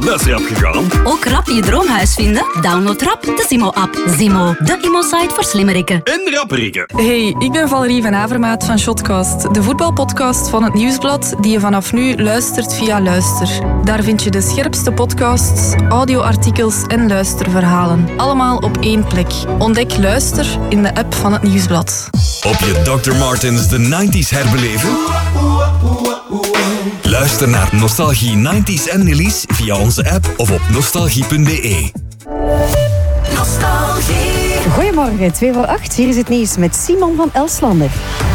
luisterapp gegaan? Ook rap je droomhuis vinden? Download rap de Zimo-app. Zimo, de imo-site voor slimmerikken. En rapperikken. Hey, ik ben Valerie van Avermaat van Shotcast, de voetbalpodcast van het Nieuwsblad die je vanaf nu luistert via Luister. Daar vind je de scherpste podcasts, audioartikels en luisterverhalen. Allemaal op één plek. Ontdek Luister in de app van het Nieuwsblad. Op je Dr. Martens de 90s herbeleven? Luister naar Nostalgie 90s en release via onze app of op nostalgie.be. Nostalgie. Goedemorgen, 7:08. Hier is het nieuws met Simon van Elslander.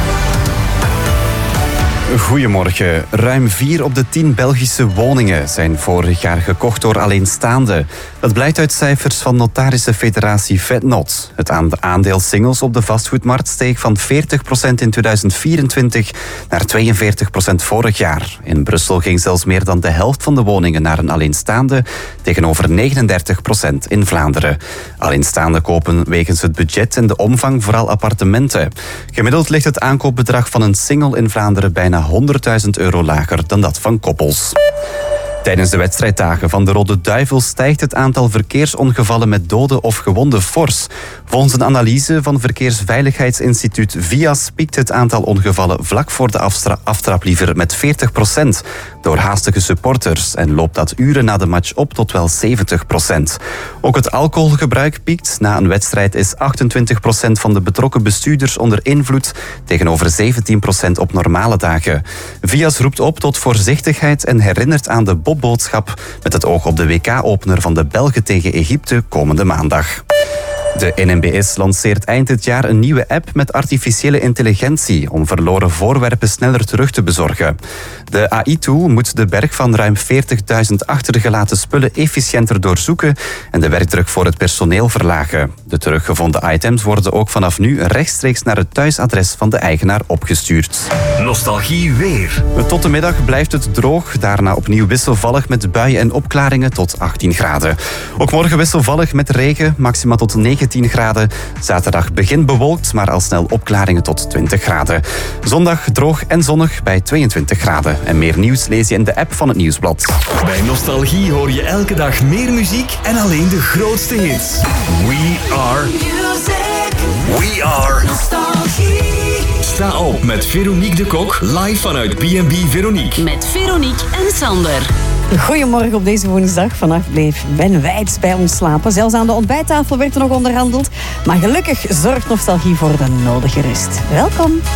Goedemorgen. Ruim 4 op de 10 Belgische woningen zijn vorig jaar gekocht door alleenstaanden. Dat blijkt uit cijfers van notarissenfederatie Vetnot. Het aandeel singles op de vastgoedmarkt steeg van 40% in 2024 naar 42% vorig jaar. In Brussel ging zelfs meer dan de helft van de woningen naar een alleenstaande, tegenover 39% in Vlaanderen. Alleenstaanden kopen wegens het budget en de omvang vooral appartementen. Gemiddeld ligt het aankoopbedrag van een single in Vlaanderen bijna €100.000 lager dan dat van koppels. Tijdens de wedstrijddagen van de Rode Duivels stijgt het aantal verkeersongevallen met doden of gewonden fors. Volgens een analyse van Verkeersveiligheidsinstituut VIAS piekt het aantal ongevallen vlak voor de aftrap liever met 40% door haastige supporters en loopt dat uren na de match op tot wel 70%. Ook het alcoholgebruik piekt. Na een wedstrijd is 28% van de betrokken bestuurders onder invloed tegenover 17% op normale dagen. VIAS roept op tot voorzichtigheid en herinnert aan de Bob-boodschap met het oog op de WK-opener van de Belgen tegen Egypte komende maandag. De NMBS lanceert eind dit jaar een nieuwe app met artificiële intelligentie om verloren voorwerpen sneller terug te bezorgen. De AI-tool moet de berg van ruim 40.000 achtergelaten spullen efficiënter doorzoeken en de werkdruk voor het personeel verlagen. De teruggevonden items worden ook vanaf nu rechtstreeks naar het thuisadres van de eigenaar opgestuurd. Nostalgie weer. Tot de middag blijft het droog, daarna opnieuw wisselvallig met buien en opklaringen tot 18 graden. Ook morgen wisselvallig met regen, maxima tot 19 graden. Zaterdag begint bewolkt, maar al snel opklaringen tot 20 graden. Zondag droog en zonnig bij 22 graden. En meer nieuws lees je in de app van het Nieuwsblad. Bij Nostalgie hoor je elke dag meer muziek en alleen de grootste hits. We are Nostalgie. Sta op met Veronique de Kok, live vanuit B&B Veronique. Met Veronique en Sander. Goedemorgen op deze woensdag. Vannacht bleef Ben Wijts bij ons slapen. Zelfs aan de ontbijttafel werd er nog onderhandeld. Maar gelukkig zorgt Nostalgie voor de nodige rust. Welkom.